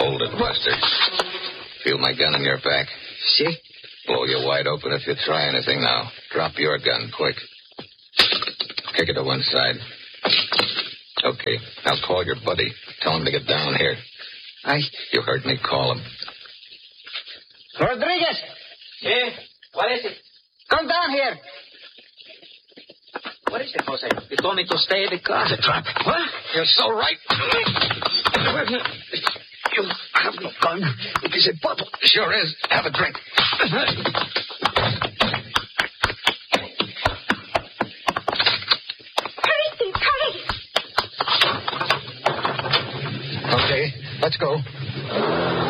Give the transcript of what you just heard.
Hold it, Buster. Feel my gun in your back. See? Blow you wide open if you try anything now. Drop your gun, quick. Kick it to one side. Okay, now call your buddy. Tell him to get down here. You heard me call him. Rodriguez! Yeah? What is it? Come down here. What is it, Jose? You told me to stay in the car. It's a trap. What? You're so right. You have no gun. It is a bottle. Sure is. Have a drink. Hurry, Steve, hurry. Okay, let's go.